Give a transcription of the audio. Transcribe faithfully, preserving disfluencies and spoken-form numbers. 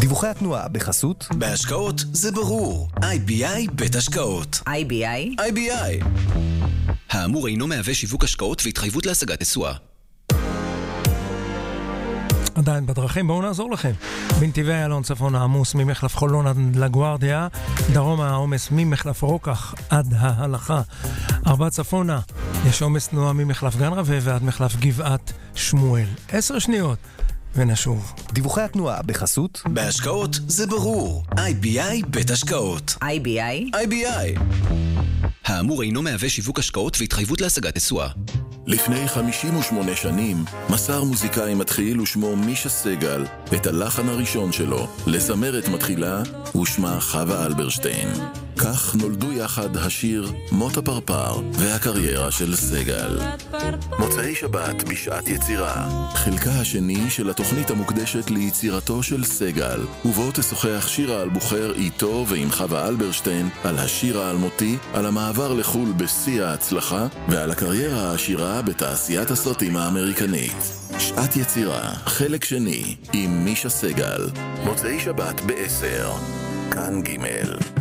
דיווחי התנועה בחסות בהשקעות זה ברור. איי בי איי בית השקעות. איי בי איי? איי בי איי. האמור אינו מהווה שיווק השקעות והתחייבות להשגת תשואה. עדיין בדרכים, בואו נעזור לכם. בנתיבי איילון צפון העמוס ממחלף חולון עד לגוארדיה, דרום העומס ממחלף רוקח עד ההלכה. ארבע צפונה, יש עומס תנועה ממחלף גן רווה ועד מחלף גבעת שמואל. עשר שניות ונשוב. דיווחי התנועה בחסות בהשקעות זה ברור. איי בי איי בית השקעות. איי בי איי? איי בי איי. האמור אינו מהווה שיווק השקעות והתחייבות להשגת תשואה. לפני חמישים ושמונה שנים מסר מוזיקאי מתחיל ושמו מישה סגל את הלחן הראשון שלו לזמרת מתחילה ושמה חווה אלברשטיין. כך נולדו יחד השיר מות הפרפר והקריירה של סגל. מוצאי שבת בשעת יצירה, חלקה השני של התוכנית המוקדשת ליצירתו של סגל, ובו תשוחח שירה אלבוחר איתו ועם חווה אלברשטיין על השיר האלמותי, על המעבר לחול בשיא ההצלחה ועל הקריירה העשירה בתעשיית הסרטים האמריקנית. שעת יצירה, חלק שני עם מישה סגל, מוצאי שבת בעשר, כאן ג'